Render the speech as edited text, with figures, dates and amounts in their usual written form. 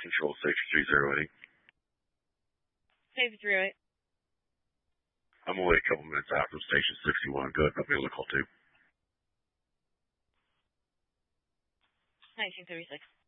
Control 6308. 6308. I'm only a couple minutes out from Station 61. Go ahead, put me on the call, too. 1936.